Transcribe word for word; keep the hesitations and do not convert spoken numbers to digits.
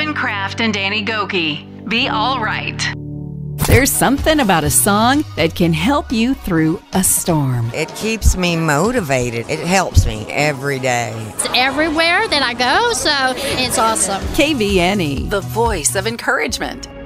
Karen Kraft and Danny Gokey. Be All Right. There's something about a song that can help you through a storm. It keeps me motivated. It helps me every day. It's everywhere that I go, so it's awesome. K V N E, the voice of encouragement.